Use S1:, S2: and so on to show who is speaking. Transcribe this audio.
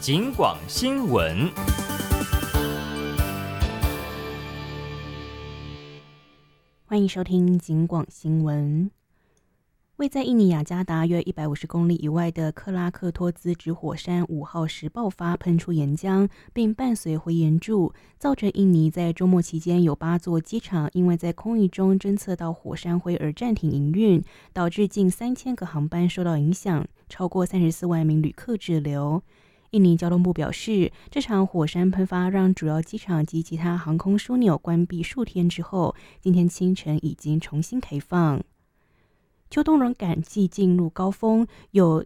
S1: 警广新闻。
S2: 欢迎收听警广新闻。位在印尼雅加达约150公里以外的克拉克托兹直火山5号时爆发，喷出岩浆，并伴随灰岩柱，造成印尼在周末期间有8座机场因为在空域中侦测到火山灰而暂停营运，导致近3000个航班受到影响，超过34万名旅客滞留。印尼交通部表示，这场火山喷发让主要机场及其他航空枢纽关闭数天之后，今天清晨已经重新开放。秋冬冷感季进入高峰，有